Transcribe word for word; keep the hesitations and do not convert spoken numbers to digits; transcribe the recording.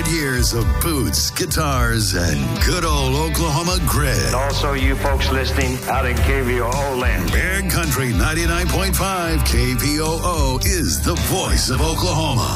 hundred years of boots, guitars, and good old Oklahoma grit. And also you folks listening out in K V O O land. Bear Country ninety-nine point five K V O O is the voice of Oklahoma.